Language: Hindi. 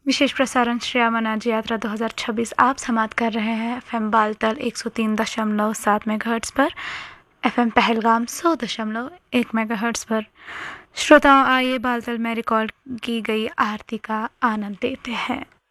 विशेष प्रसारण श्री अमरनाथ यात्रा 2026 आप समाप्त कर रहे हैं एफएम बालतल 103.7 मेगाहर्ट्ज़ पर, एफएम पहलगाम 100.1 मेगाहर्ट्ज़ पर। श्रोताओं, आइए बालतल में रिकॉर्ड की गई आरती का आनंद लेते हैं।